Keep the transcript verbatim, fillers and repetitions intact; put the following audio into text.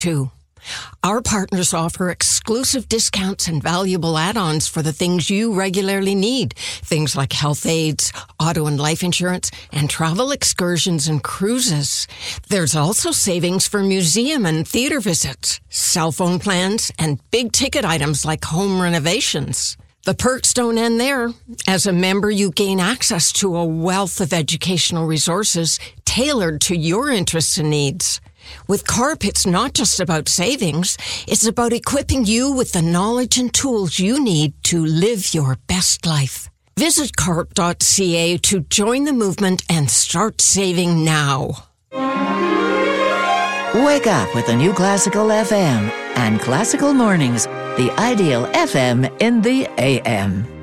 too. Our partners offer exclusive discounts and valuable add-ons for the things you regularly need. Things like health aids, auto and life insurance, and travel excursions and cruises. There's also savings for museum and theater visits, cell phone plans, and big-ticket items like home renovations. The perks don't end there. As a member, you gain access to a wealth of educational resources tailored to your interests and needs. With CARP, it's not just about savings. It's about equipping you with the knowledge and tools you need to live your best life. Visit carp dot c a to join the movement and start saving now. Wake up with the new Classical F M and Classical Mornings, the ideal F M in the A M.